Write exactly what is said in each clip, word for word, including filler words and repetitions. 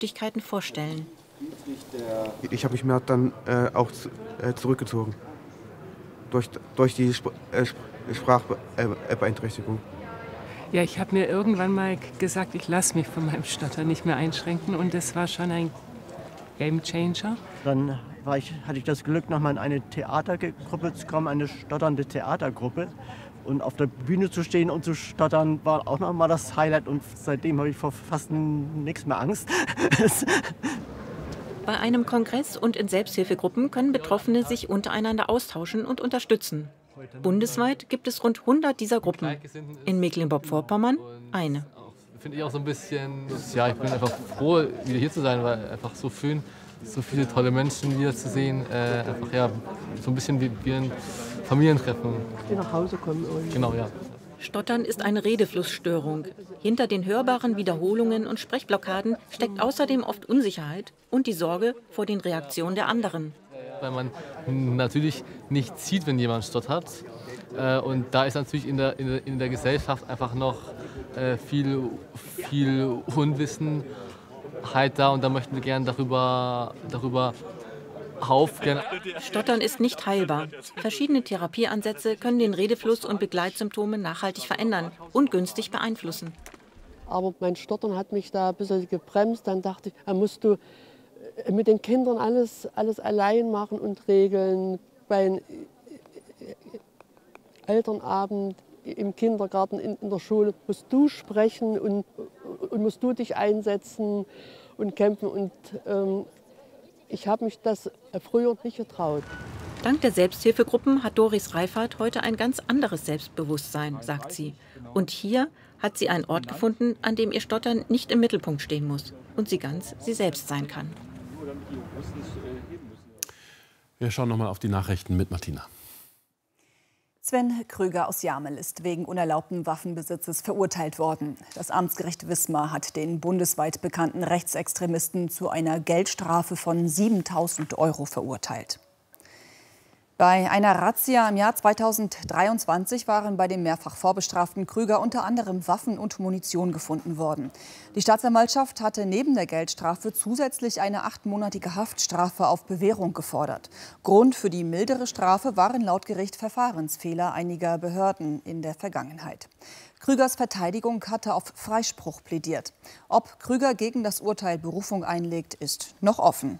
Sehenswürdigkeiten vorstellen. Ich habe mich mehr dann äh, auch zu, äh, zurückgezogen. Durch, durch die Sp äh, Sprachbeeinträchtigung. Ja, ich habe mir irgendwann mal gesagt, ich lasse mich von meinem Stottern nicht mehr einschränken. Und das war schon ein Gamechanger. Dann war ich, hatte ich das Glück, nochmal in eine Theatergruppe zu kommen, eine stotternde Theatergruppe. Und auf der Bühne zu stehen und zu stottern, war auch nochmal das Highlight. Und seitdem habe ich vor fast nichts mehr Angst. Bei einem Kongress und in Selbsthilfegruppen können Betroffene sich untereinander austauschen und unterstützen. Bundesweit gibt es rund hundert dieser Gruppen. In Mecklenburg-Vorpommern eine. Finde ich auch so ein bisschen, ja, ich bin einfach froh, wieder hier zu sein, weil einfach so schön, so viele tolle Menschen wieder zu sehen. Äh, einfach ja, so ein bisschen wie, wie ein Familientreffen. Die nach Hause kommen. Genau, ja. Stottern ist eine Redeflussstörung. Hinter den hörbaren Wiederholungen und Sprechblockaden steckt außerdem oft Unsicherheit und die Sorge vor den Reaktionen der anderen. Weil man natürlich nicht sieht, wenn jemand stottert. Äh, und da ist natürlich in der, in der, in der Gesellschaft einfach noch äh, viel, viel Unwissenheit da. Und da möchten wir gerne darüber, darüber aufklären. Stottern ist nicht heilbar. Verschiedene Therapieansätze können den Redefluss und Begleitsymptome nachhaltig verändern und günstig beeinflussen. Aber mein Stottern hat mich da ein bisschen gebremst. Dann dachte ich, da musst du mit den Kindern alles, alles allein machen und regeln. Beim Elternabend, im Kindergarten, in, in der Schule musst du sprechen und, und musst du dich einsetzen und kämpfen. Und ähm, ich habe mich das früher nicht getraut. Dank der Selbsthilfegruppen hat Doris Reifert heute ein ganz anderes Selbstbewusstsein, sagt sie. Und hier hat sie einen Ort gefunden, an dem ihr Stottern nicht im Mittelpunkt stehen muss und sie ganz sie selbst sein kann. Wir schauen noch mal auf die Nachrichten mit Martina. Sven Krüger aus Jamel ist wegen unerlaubten Waffenbesitzes verurteilt worden. Das Amtsgericht Wismar hat den bundesweit bekannten Rechtsextremisten zu einer Geldstrafe von siebentausend Euro verurteilt. Bei einer Razzia im Jahr zweitausenddreiundzwanzig waren bei dem mehrfach vorbestraften Krüger unter anderem Waffen und Munition gefunden worden. Die Staatsanwaltschaft hatte neben der Geldstrafe zusätzlich eine achtmonatige Haftstrafe auf Bewährung gefordert. Grund für die mildere Strafe waren laut Gericht Verfahrensfehler einiger Behörden in der Vergangenheit. Krügers Verteidigung hatte auf Freispruch plädiert. Ob Krüger gegen das Urteil Berufung einlegt, ist noch offen.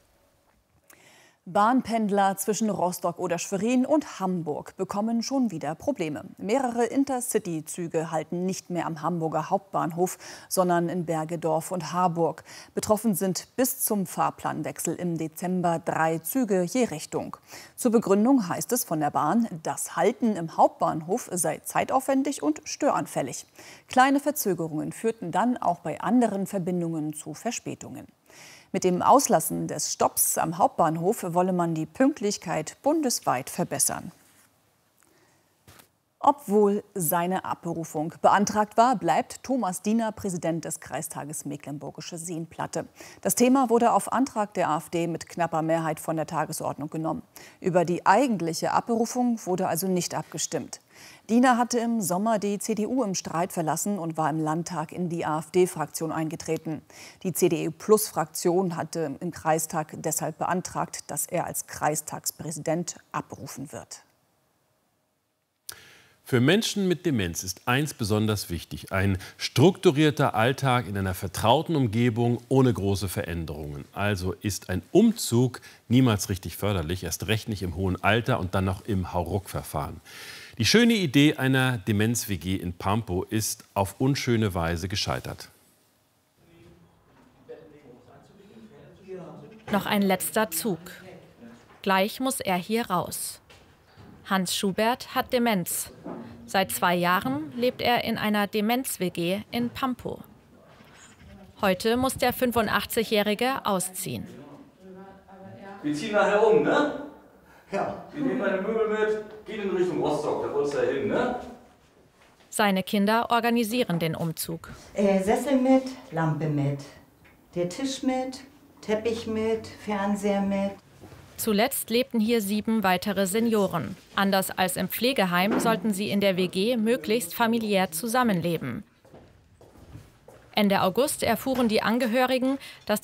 Bahnpendler zwischen Rostock oder Schwerin und Hamburg bekommen schon wieder Probleme. Mehrere Intercity-Züge halten nicht mehr am Hamburger Hauptbahnhof, sondern in Bergedorf und Harburg. Betroffen sind bis zum Fahrplanwechsel im Dezember drei Züge je Richtung. Zur Begründung heißt es von der Bahn, das Halten im Hauptbahnhof sei zeitaufwendig und störanfällig. Kleine Verzögerungen führten dann auch bei anderen Verbindungen zu Verspätungen. Mit dem Auslassen des Stopps am Hauptbahnhof wolle man die Pünktlichkeit bundesweit verbessern. Obwohl seine Abberufung beantragt war, bleibt Thomas Diener Präsident des Kreistages Mecklenburgische Seenplatte. Das Thema wurde auf Antrag der AfD mit knapper Mehrheit von der Tagesordnung genommen. Über die eigentliche Abberufung wurde also nicht abgestimmt. Diener hatte im Sommer die C D U im Streit verlassen und war im Landtag in die AfD-Fraktion eingetreten. Die C D U-Plus-Fraktion hatte im Kreistag deshalb beantragt, dass er als Kreistagspräsident abberufen wird. Für Menschen mit Demenz ist eins besonders wichtig: ein strukturierter Alltag in einer vertrauten Umgebung ohne große Veränderungen. Also ist ein Umzug niemals richtig förderlich, erst recht nicht im hohen Alter und dann noch im Hauruck-Verfahren. Die schöne Idee einer Demenz-W G in Pampow ist auf unschöne Weise gescheitert. Noch ein letzter Zug. Gleich muss er hier raus. Hans Schubert hat Demenz. Seit zwei Jahren lebt er in einer Demenz-W G in Pampow. Heute muss der fünfundachtzig-Jährige ausziehen. Wir ziehen nachher um, ne? Ja. Wir nehmen meine Möbel mit, gehen in Richtung Rostock, da wolltest du ja hin, ne? Seine Kinder organisieren den Umzug. Äh, Sessel mit, Lampe mit, der Tisch mit, Teppich mit, Fernseher mit. Zuletzt lebten hier sieben weitere Senioren. Anders als im Pflegeheim sollten sie in der W G möglichst familiär zusammenleben. Ende August erfuhren die Angehörigen, dass